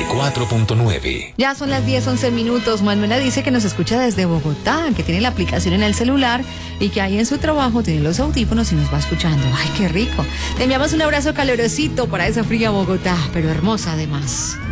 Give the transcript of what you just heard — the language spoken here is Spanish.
94.9. Ya son las 10:11. Manuela dice que nos escucha desde Bogotá, que tiene la aplicación en el celular y que ahí en su trabajo tiene los audífonos y nos va escuchando. ¡Ay, qué rico! Te enviamos un abrazo calorosito para esa fría Bogotá, pero hermosa además.